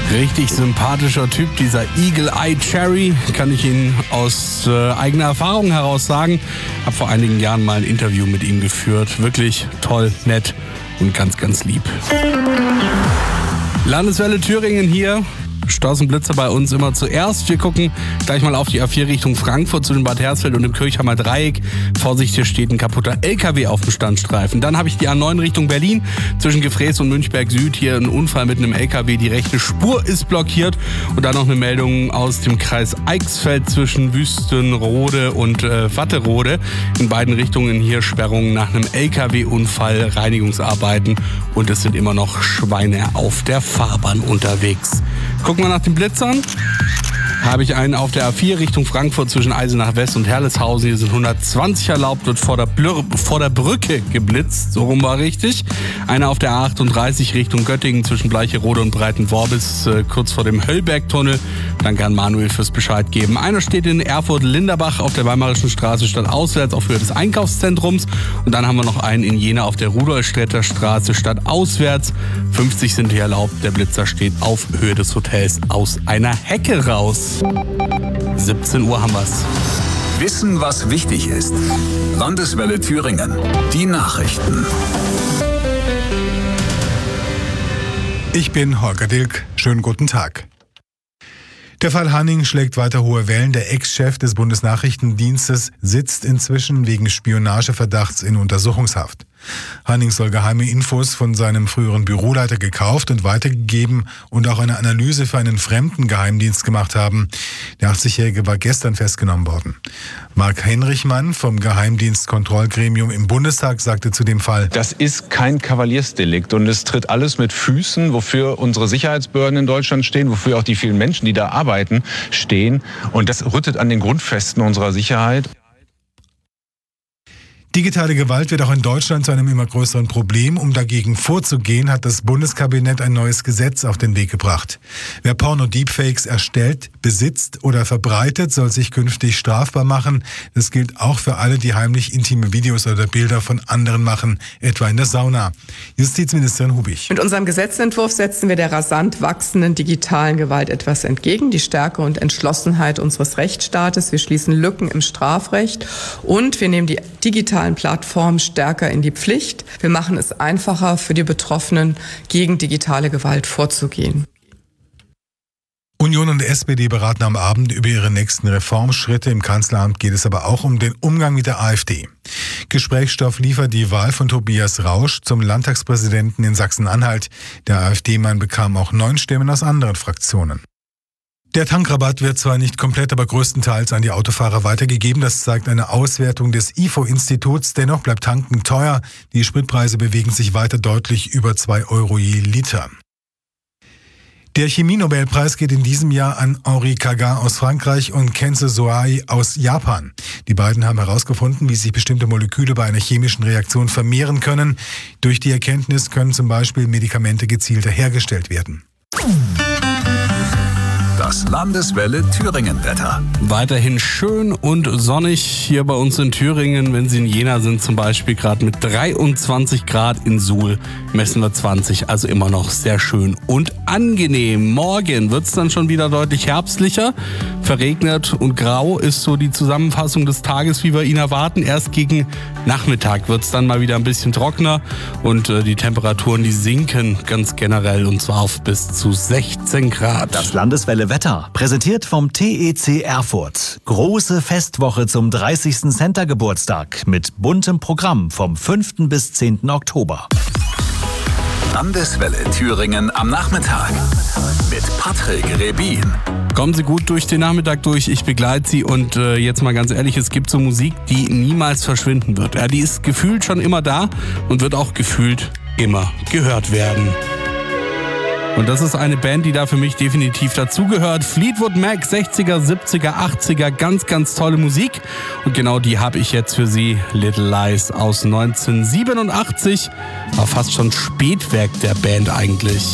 Richtig sympathischer Typ, dieser Eagle Eye Cherry, kann ich Ihnen aus eigener Erfahrung heraus sagen. Habe vor einigen Jahren mal ein Interview mit ihm geführt. Wirklich toll, nett und ganz, ganz lieb. Landeswelle Thüringen hier. Straßenblitzer bei uns immer zuerst. Wir gucken gleich mal auf die A4 Richtung Frankfurt zwischen Bad Hersfeld und dem Kirchheimer Dreieck. Vorsicht, hier steht ein kaputter LKW auf dem Standstreifen. Dann habe ich die A9 Richtung Berlin zwischen Gefräß und Münchberg Süd. Hier ein Unfall mit einem LKW. Die rechte Spur ist blockiert. Und dann noch eine Meldung aus dem Kreis Eichsfeld zwischen Wüstenrode und Watterode. In beiden Richtungen hier Sperrungen nach einem LKW-Unfall, Reinigungsarbeiten. Und es sind immer noch Schweine auf der Fahrbahn unterwegs. Gucken wir nach den Blitzern. Habe ich einen auf der A4 Richtung Frankfurt zwischen Eisenach West und Herleshausen. Hier sind 120 erlaubt, wird vor der Brücke geblitzt. So rum war richtig. Einer auf der A38 Richtung Göttingen zwischen Bleicherode und Breitenworbis, kurz vor dem Höllbergtunnel. Danke an Manuel fürs Bescheid geben. Einer steht in Erfurt-Linderbach auf der Weimarischen Straße stadtauswärts auf Höhe des Einkaufszentrums. Und dann haben wir noch einen in Jena auf der Rudolstädter Straße stadtauswärts. 50 sind hier erlaubt. Der Blitzer steht auf Höhe des Hotels aus einer Hecke raus. 17 Uhr haben wir's. Wissen, was wichtig ist. Landeswelle Thüringen. Die Nachrichten. Ich bin Holger Dilk. Schönen guten Tag. Der Fall Hanning schlägt weiter hohe Wellen. Der Ex-Chef des Bundesnachrichtendienstes sitzt inzwischen wegen Spionageverdachts in Untersuchungshaft. Hanning soll geheime Infos von seinem früheren Büroleiter gekauft und weitergegeben und auch eine Analyse für einen fremden Geheimdienst gemacht haben. Der 80-Jährige war gestern festgenommen worden. Marc Henrichmann vom Geheimdienstkontrollgremium im Bundestag sagte zu dem Fall: Das ist kein Kavaliersdelikt und es tritt alles mit Füßen, wofür unsere Sicherheitsbehörden in Deutschland stehen, wofür auch die vielen Menschen, die da arbeiten, stehen. Und das rüttet an den Grundfesten unserer Sicherheit. Digitale Gewalt wird auch in Deutschland zu einem immer größeren Problem. Um dagegen vorzugehen, hat das Bundeskabinett ein neues Gesetz auf den Weg gebracht. Wer Porno-Deepfakes erstellt, besitzt oder verbreitet, soll sich künftig strafbar machen. Das gilt auch für alle, die heimlich intime Videos oder Bilder von anderen machen, etwa in der Sauna. Justizministerin Hubich. Mit unserem Gesetzentwurf setzen wir der rasant wachsenden digitalen Gewalt etwas entgegen. Die Stärke und Entschlossenheit unseres Rechtsstaates. Wir schließen Lücken im Strafrecht und wir nehmen die digitalen Plattformen stärker in die Pflicht. Wir machen es einfacher für die Betroffenen, gegen digitale Gewalt vorzugehen. Union und SPD beraten am Abend über ihre nächsten Reformschritte. Im Kanzleramt geht es aber auch um den Umgang mit der AfD. Gesprächsstoff liefert die Wahl von Tobias Rausch zum Landtagspräsidenten in Sachsen-Anhalt. Der AfD-Mann bekam auch 9 Stimmen aus anderen Fraktionen. Der Tankrabatt wird zwar nicht komplett, aber größtenteils an die Autofahrer weitergegeben. Das zeigt eine Auswertung des IFO-Instituts. Dennoch bleibt Tanken teuer. Die Spritpreise bewegen sich weiter deutlich über 2 Euro je Liter. Der Chemie-Nobelpreis geht in diesem Jahr an Henri Kagan aus Frankreich und Kenzo Soai aus Japan. Die beiden haben herausgefunden, wie sich bestimmte Moleküle bei einer chemischen Reaktion vermehren können. Durch die Erkenntnis können zum Beispiel Medikamente gezielter hergestellt werden. Das Landeswelle Thüringen-Wetter. Weiterhin schön und sonnig hier bei uns in Thüringen. Wenn Sie in Jena sind zum Beispiel, gerade mit 23 Grad, in Suhl messen wir 20, also immer noch sehr schön und angenehm. Morgen wird es dann schon wieder deutlich herbstlicher. Verregnet und grau ist so die Zusammenfassung des Tages, wie wir ihn erwarten. Erst gegen Nachmittag wird es dann mal wieder ein bisschen trockener und die Temperaturen, die sinken ganz generell, und zwar auf bis zu 16 Grad. Das Landeswelle Wetter, präsentiert vom TEC Erfurt. Große Festwoche zum 30. Center-Geburtstag mit buntem Programm vom 5. bis 10. Oktober. Landeswelle Thüringen am Nachmittag mit Patrick Rebin. Kommen Sie gut durch den Nachmittag durch, ich begleite Sie und jetzt mal ganz ehrlich, es gibt so Musik, die niemals verschwinden wird. Ja, die ist gefühlt schon immer da und wird auch gefühlt immer gehört werden. Und das ist eine Band, die da für mich definitiv dazugehört. Fleetwood Mac, 60er, 70er, 80er, ganz, ganz tolle Musik. Und genau die habe ich jetzt für Sie. Little Lies aus 1987. War fast schon Spätwerk der Band eigentlich.